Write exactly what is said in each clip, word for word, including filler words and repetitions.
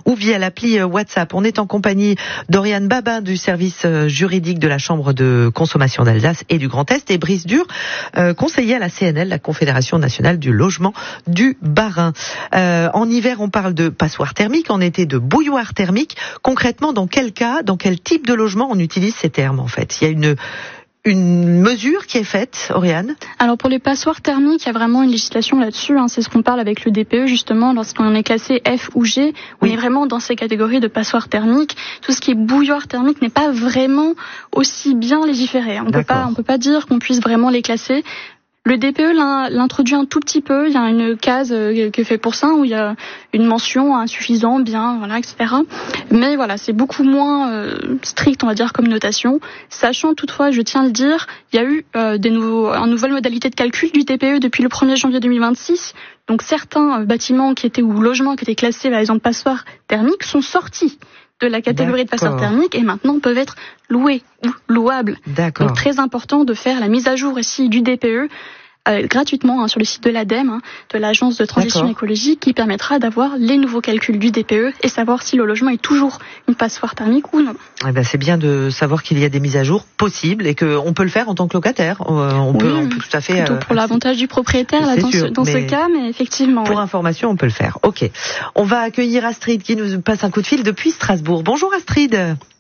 ou via l'appli WhatsApp. On est en compagnie d'Oriane Babin du service juridique de la Chambre de consommation d'Alsace et du Grand Est et Brice Dur, euh, conseiller à la C N L, la Confédération nationale du logement du Bas-Rhin. Euh, en hiver, on parle de passoire thermique, en été de bouilloire thermique. Concrètement, dans quel cas, dans quel type de logement on utilise ces termes en fait? Il y a une Une mesure qui est faite, Oriane? Alors pour les passoires thermiques, il y a vraiment une législation là-dessus. Hein. C'est ce qu'on parle avec le D P E justement. Lorsqu'on est classé F ou G, on oui. est vraiment dans ces catégories de passoires thermiques. Tout ce qui est bouilloire thermique n'est pas vraiment aussi bien légiféré. On peut pas, on peut pas dire qu'on puisse vraiment les classer. Le D P E l'introduit un tout petit peu. Il y a une case qui est faite pour ça où il y a une mention insuffisant, bien, voilà, et cetera. Mais voilà, c'est beaucoup moins euh, strict, on va dire, comme notation. Sachant toutefois, je tiens à le dire, il y a eu euh, des nouveaux, une nouvelle modalité de calcul du D P E depuis le premier janvier deux mille vingt-six. Donc certains bâtiments qui étaient ou logements qui étaient classés, par exemple, passoires thermiques, sont sortis de la catégorie de passoires thermiques et maintenant peuvent être loués ou louables. D'accord. Donc très important de faire la mise à jour ici du D P E euh, gratuitement hein, sur le site de l'ADEME, hein, de l'Agence de transition D'accord. écologique, qui permettra d'avoir les nouveaux calculs du D P E et savoir si le logement est toujours une passoire thermique ou non. Eh ben, c'est bien de savoir qu'il y a des mises à jour possibles et qu'on peut le faire en tant que locataire. Euh, on, oui, peut, on peut tout à fait... Plutôt pour euh, l'avantage du propriétaire là, dans, sûr, ce, dans ce cas, mais effectivement... Pour oui. information, on peut le faire. Ok. On va accueillir Astrid qui nous passe un coup de fil depuis Strasbourg. Bonjour Astrid.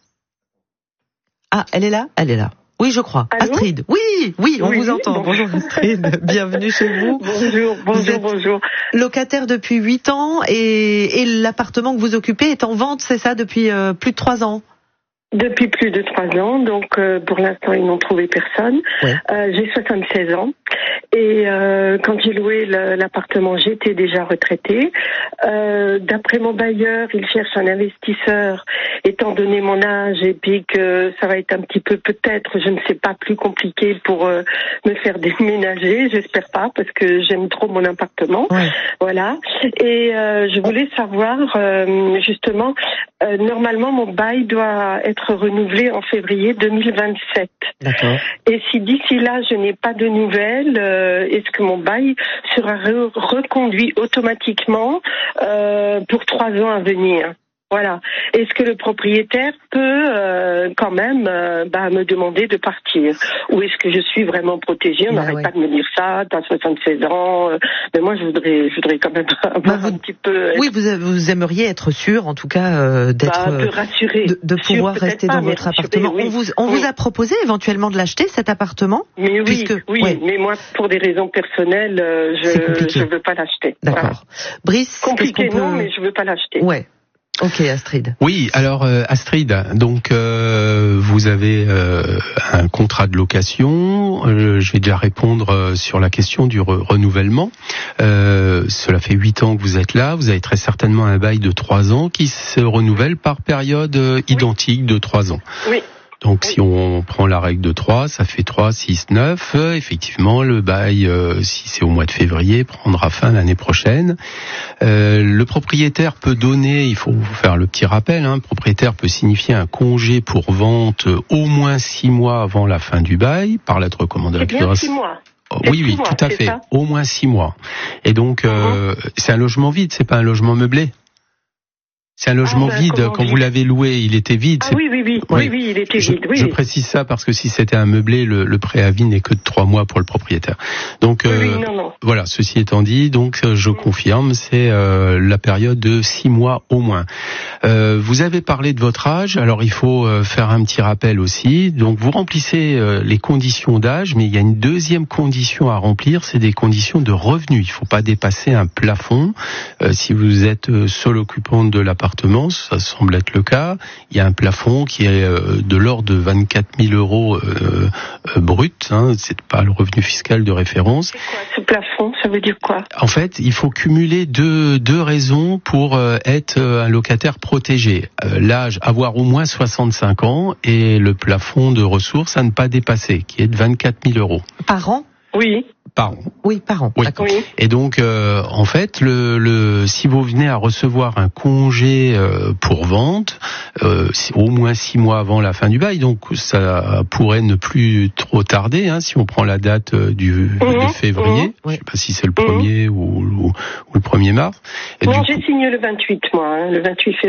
Ah, elle est là? Elle est là. Oui, je crois. Allô? Astrid. Oui, oui, on oui, vous entend. Bon. Bonjour Astrid. Bienvenue chez vous. Bonjour, bonjour, bonjour. Locataire depuis huit ans et, et l'appartement que vous occupez est en vente, c'est ça, depuis euh, plus de trois ans? Depuis plus de trois ans, donc euh, pour l'instant ils n'ont trouvé personne. Ouais. Euh, j'ai soixante-seize ans et euh, quand j'ai loué le, l'appartement, j'étais déjà retraitée. Euh, d'après mon bailleur, il cherche un investisseur, étant donné mon âge et puis que ça va être un petit peu peut-être, je ne sais pas, plus compliqué pour euh, me faire déménager. J'espère pas parce que j'aime trop mon appartement. Ouais. Voilà. Et euh, je voulais savoir euh, justement, euh, normalement mon bail doit être renouvelé en février deux mille vingt-sept. D'accord. Et si d'ici là je n'ai pas de nouvelles, euh, est-ce que mon bail sera re- reconduit automatiquement euh, pour trois ans à venir? Voilà. Est-ce que le propriétaire peut euh, quand même euh, bah, me demander de partir? Ou est-ce que je suis vraiment protégée? On n'arrête bah, ouais. pas de me dire ça, t'as soixante-seize ans. Euh, mais moi, je voudrais, je voudrais quand même avoir bah, vous, un petit peu... Être... Oui, vous, vous aimeriez être sûr, en tout cas, euh, d'être... Bah, de rassurer. De, de pouvoir sûr, rester pas, dans votre rassurer, appartement. Oui. On, vous, on oui. vous a proposé éventuellement de l'acheter, cet appartement? Mais oui, puisque, oui. Ouais. Mais moi, pour des raisons personnelles, euh, je ne veux pas l'acheter. D'accord. Voilà. Brice, compliqué, qu'on peut... non, mais je ne veux pas l'acheter. Ouais. Ok, Astrid. Oui, alors euh, Astrid, donc euh, vous avez euh, un contrat de location. Euh, je vais déjà répondre euh, sur la question du re- renouvellement. Euh, cela fait huit ans que vous êtes là. Vous avez très certainement un bail de trois ans qui se renouvelle par période euh, oui. identique de trois ans. Oui. Donc si on prend la règle de trois, ça fait trois, six, neuf. Euh, effectivement, le bail, euh, si c'est au mois de février, prendra fin l'année prochaine. Euh, le propriétaire peut donner, il faut faire le petit rappel, hein, le propriétaire peut signifier un congé pour vente au moins six mois avant la fin du bail par lettre recommandatrice. C'est bien six mois. Oui, oui, mois, tout à fait. Ça au moins six mois. Et donc, euh, uh-huh. c'est un logement vide, c'est pas un logement meublé. C'est un logement ah, ben, vide. Quand vide. Vous l'avez loué, il était vide. Ah oui, oui, oui, oui, oui, oui, il était je, vide. Oui, je oui. précise ça parce que si c'était un meublé, le, le préavis n'est que de trois mois pour le propriétaire. Donc oui, euh, oui, non, non. voilà. Ceci étant dit, donc je confirme, c'est euh, la période de six mois au moins. Euh, vous avez parlé de votre âge. Alors il faut euh, faire un petit rappel aussi. Donc vous remplissez euh, les conditions d'âge, mais il y a une deuxième condition à remplir, c'est des conditions de revenus. Il ne faut pas dépasser un plafond. Euh, si vous êtes euh, seul occupant de l'appartement, ça semble être le cas. Il y a un plafond qui est de l'ordre de vingt-quatre mille euros euh, euh, brut. Hein, c'est pas le revenu fiscal de référence. C'est quoi ce plafond? Ça veut dire quoi? En fait, il faut cumuler deux deux raisons pour euh, être euh, un locataire protégé. Euh, l'âge, avoir au moins soixante-cinq ans, et le plafond de ressources à ne pas dépasser, qui est de vingt-quatre mille euros. Par an? Oui. Par an. Oui, par an. Oui. D'accord. Oui. Et donc, euh, en fait, le, le, si vous venez à recevoir un congé euh, pour vente, euh, au moins six mois avant la fin du bail, donc ça pourrait ne plus trop tarder, hein, si on prend la date euh, du, mmh. du février. Mmh. Je ne sais pas si c'est le premier mmh. ou, ou, ou le premier mars. Et non, du j'ai coup... signé le vingt-huit, moi, hein, le vingt-huit février.